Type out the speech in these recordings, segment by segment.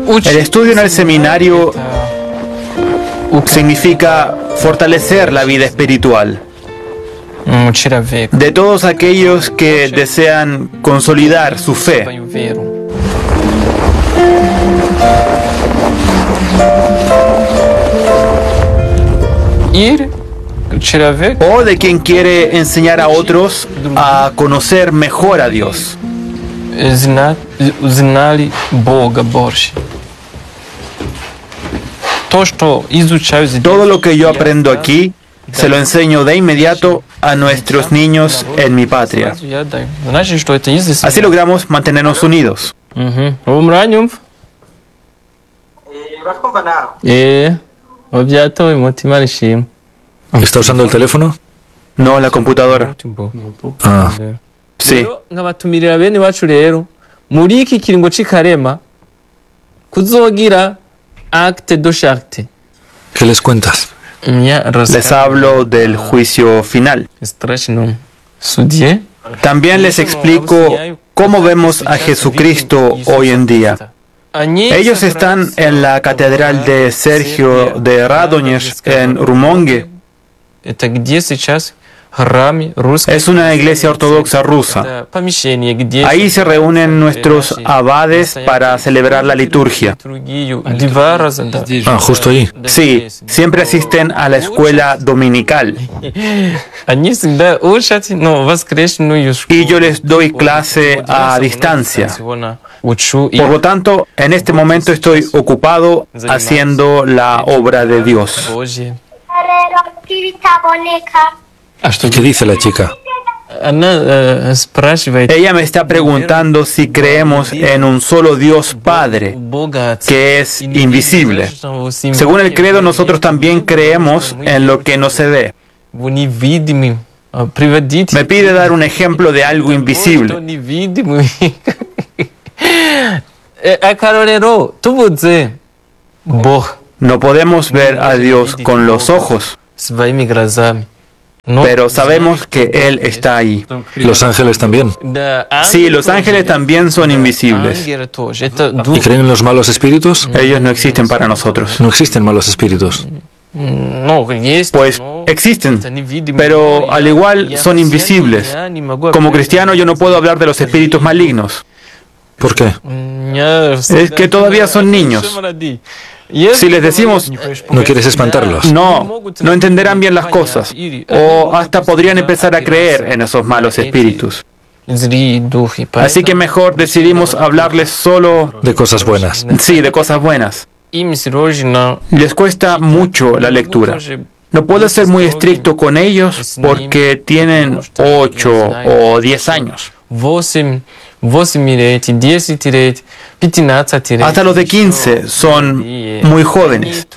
El estudio en el seminario significa fortalecer la vida espiritual de todos aquellos que desean consolidar su fe. O de quien quiere enseñar a otros a conocer mejor a Dios. Todo lo que yo aprendo aquí se lo enseño de inmediato a nuestros niños en mi patria. Así logramos mantenernos unidos. ¿Está usando el teléfono? No, la computadora. Ah. Sí. ¿Qué les cuentas? Les hablo del juicio final. También les explico cómo vemos a Jesucristo hoy en día. Ellos están en la catedral de Sergio de Radonezh en Rumongue. Es una iglesia ortodoxa rusa. Ahí se reúnen nuestros abades para celebrar la liturgia. Ah, justo ahí. Sí, siempre asisten a la escuela dominical. Y yo les doy clase a distancia. Por lo tanto, en este momento estoy ocupado haciendo la obra de Dios. ¿Y qué dice la chica? Ella me está preguntando si creemos en un solo Dios Padre, que es invisible. Según el credo, nosotros también creemos en lo que no se ve. Me pide dar un ejemplo de algo invisible. No podemos ver a Dios con los ojos, pero sabemos que Él está ahí. ¿Los ángeles también? Sí, los ángeles también son invisibles. ¿Y creen en los malos espíritus? Ellos no existen para nosotros. No existen malos espíritus. Pues existen, pero al igual son invisibles. Como cristiano yo no puedo hablar de los espíritus malignos. ¿Por qué? Es que todavía son niños. Si les decimos, ¿No quieres espantarlos? no entenderán bien las cosas, o hasta podrían empezar a creer en esos malos espíritus. Así que mejor decidimos hablarles solo De cosas buenas. Sí, de cosas buenas. Les cuesta mucho la lectura. No puedo ser muy estricto con ellos porque tienen 8 o 10 años. Hasta los de 15 son muy jóvenes.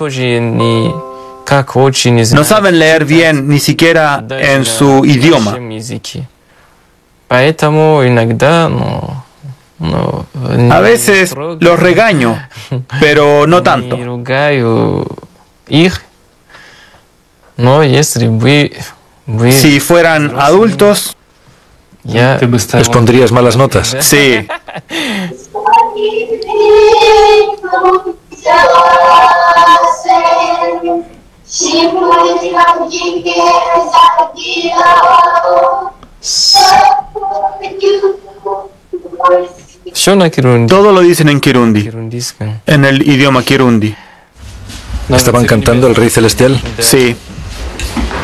No saben leer bien ni siquiera en su idioma. A veces los regaño, pero no tanto. Si fueran adultos, ¿Les pondrías malas notas? sí. Todo lo dicen en Kirundi, en el idioma Kirundi. ¿Estaban cantando el Rey Celestial? Sí.